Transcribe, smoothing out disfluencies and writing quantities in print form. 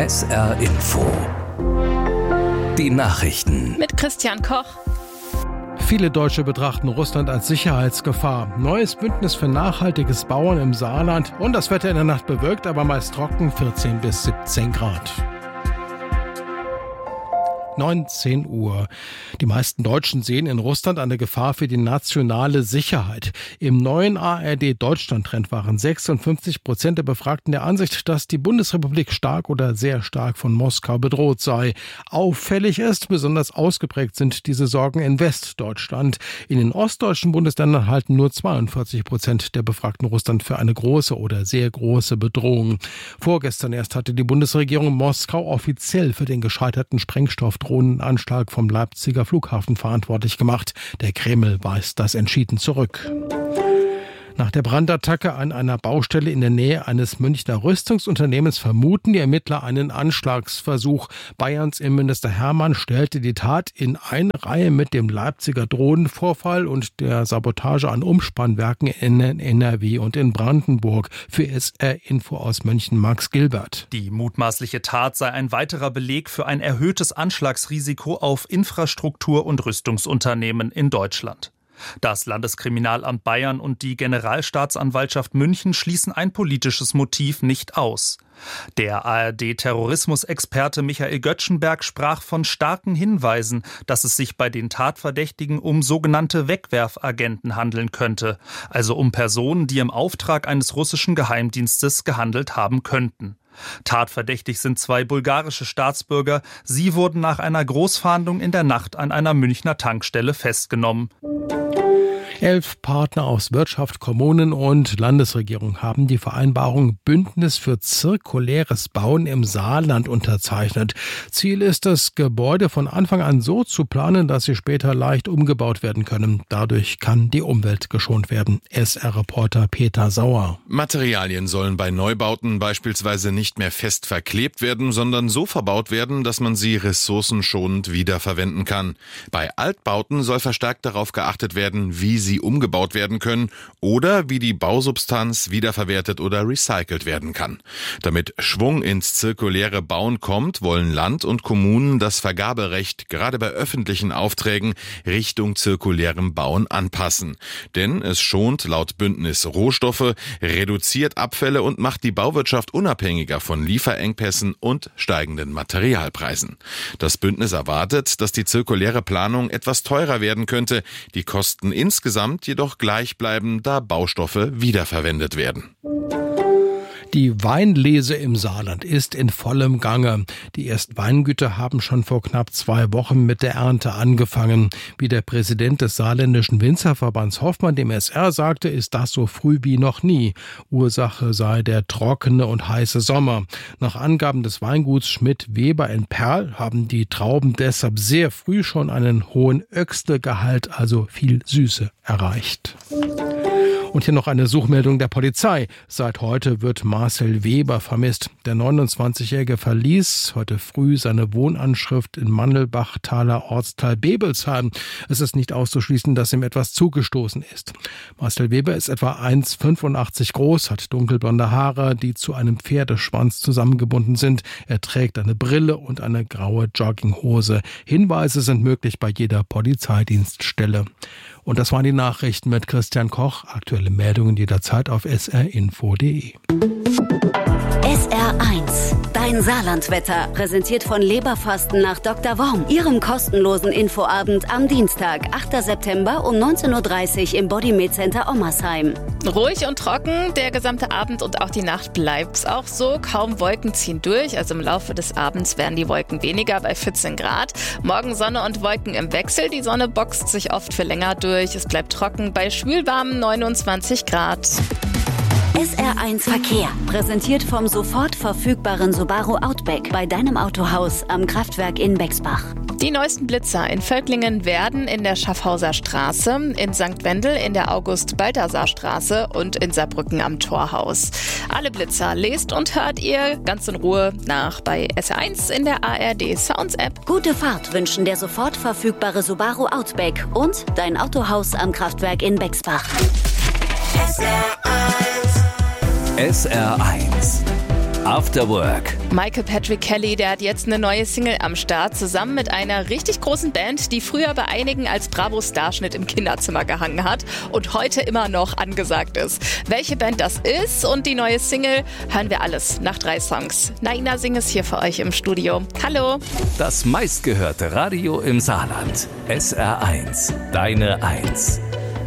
SR Info. Die Nachrichten. Mit Christian Koch. Viele Deutsche betrachten Russland als Sicherheitsgefahr. Neues Bündnis für nachhaltiges Bauen im Saarland. Und das Wetter in der Nacht bewölkt, aber meist trocken, 14 bis 17 Grad. 19 Uhr. Die meisten Deutschen sehen in Russland eine Gefahr für die nationale Sicherheit. Im neuen ARD-Deutschland-Trend waren 56% der Befragten der Ansicht, dass die Bundesrepublik stark oder sehr stark von Moskau bedroht sei. Auffällig ist, besonders ausgeprägt sind diese Sorgen in Westdeutschland. In den ostdeutschen Bundesländern halten nur 42% der Befragten Russland für eine große oder sehr große Bedrohung. Vorgestern erst hatte die Bundesregierung Moskau offiziell für den gescheiterten Sprengstoffdrohnenanschlag vom Leipziger Flughafen verantwortlich gemacht. Der Kreml weist das entschieden zurück. Nach der Brandattacke an einer Baustelle in der Nähe eines Münchner Rüstungsunternehmens vermuten die Ermittler einen Anschlagsversuch. Bayerns Innenminister Hermann stellte die Tat in eine Reihe mit dem Leipziger Drohnenvorfall und der Sabotage an Umspannwerken in NRW und in Brandenburg. Für SR Info aus München Max Gilbert. Die mutmaßliche Tat sei ein weiterer Beleg für ein erhöhtes Anschlagsrisiko auf Infrastruktur- und Rüstungsunternehmen in Deutschland. Das Landeskriminalamt Bayern und die Generalstaatsanwaltschaft München schließen ein politisches Motiv nicht aus. Der ARD-Terrorismusexperte Michael Göttschenberg sprach von starken Hinweisen, dass es sich bei den Tatverdächtigen um sogenannte Wegwerfagenten handeln könnte, also um Personen, die im Auftrag eines russischen Geheimdienstes gehandelt haben könnten. Tatverdächtig sind 2 bulgarische Staatsbürger. Sie wurden nach einer Großfahndung in der Nacht an einer Münchner Tankstelle festgenommen. 11 Partner aus Wirtschaft, Kommunen und Landesregierung haben die Vereinbarung Bündnis für zirkuläres Bauen im Saarland unterzeichnet. Ziel ist es, Gebäude von Anfang an so zu planen, dass sie später leicht umgebaut werden können. Dadurch kann die Umwelt geschont werden. SR-Reporter Peter Sauer. Materialien sollen bei Neubauten beispielsweise nicht mehr fest verklebt werden, sondern so verbaut werden, dass man sie ressourcenschonend wiederverwenden kann. Bei Altbauten soll verstärkt darauf geachtet werden, wie sie umgebaut werden können oder wie die Bausubstanz wiederverwertet oder recycelt werden kann. Damit Schwung ins zirkuläre Bauen kommt, wollen Land und Kommunen das Vergaberecht gerade bei öffentlichen Aufträgen Richtung zirkulärem Bauen anpassen. Denn es schont laut Bündnis Rohstoffe, reduziert Abfälle und macht die Bauwirtschaft unabhängiger von Lieferengpässen und steigenden Materialpreisen. Das Bündnis erwartet, dass die zirkuläre Planung etwas teurer werden könnte, die Kosten insgesamt jedoch gleich bleiben, da Baustoffe wiederverwendet werden. Die Weinlese im Saarland ist in vollem Gange. Die ersten Weingüter haben schon vor knapp 2 Wochen mit der Ernte angefangen. Wie der Präsident des saarländischen Winzerverbands Hoffmann dem SR sagte, ist das so früh wie noch nie. Ursache sei der trockene und heiße Sommer. Nach Angaben des Weinguts Schmidt-Weber in Perl haben die Trauben deshalb sehr früh schon einen hohen Öxle-Gehalt, also viel Süße, erreicht. Und hier noch eine Suchmeldung der Polizei. Seit heute wird Marcel Weber vermisst. Der 29-Jährige verließ heute früh seine Wohnanschrift in Mandelbachtaler Ortsteil Bebelsheim. Es ist nicht auszuschließen, dass ihm etwas zugestoßen ist. Marcel Weber ist etwa 1,85 groß, hat dunkelblonde Haare, die zu einem Pferdeschwanz zusammengebunden sind. Er trägt eine Brille und eine graue Jogginghose. Hinweise sind möglich bei jeder Polizeidienststelle. Und das waren die Nachrichten mit Christian Koch. Aktuelle Meldungen jederzeit auf srinfo.de. SR1, dein Saarlandwetter, präsentiert von Leberfasten nach Dr. Worm. Ihrem kostenlosen Infoabend am Dienstag, 8. September um 19.30 Uhr im Bodymed Center Ommersheim. Ruhig und trocken, der gesamte Abend und auch die Nacht bleibt's auch so. Kaum Wolken ziehen durch, also im Laufe des Abends werden die Wolken weniger bei 14 Grad. Morgen Sonne und Wolken im Wechsel, die Sonne boxt sich oft für länger durch. Es bleibt trocken bei schwülwarmen 29 Grad. SR1 Verkehr, präsentiert vom sofort verfügbaren Subaru Outback bei deinem Autohaus am Kraftwerk in Bexbach. Die neuesten Blitzer in Völklingen werden in der Schaffhauser Straße, in St. Wendel in der August-Balthasar-Straße und in Saarbrücken am Torhaus. Alle Blitzer lest und hört ihr ganz in Ruhe nach bei SR1 in der ARD Sounds App. Gute Fahrt wünschen der sofort verfügbare Subaru Outback und dein Autohaus am Kraftwerk in Bexbach. SR1 After Work. Michael Patrick Kelly, der hat jetzt eine neue Single am Start, zusammen mit einer richtig großen Band, die früher bei einigen als Bravo-Starschnitt im Kinderzimmer gehangen hat und heute immer noch angesagt ist. Welche Band das ist und die neue Single, hören wir alles nach 3 Songs. Naina Singh ist hier für euch im Studio. Hallo! Das meistgehörte Radio im Saarland. SR1, deine 1.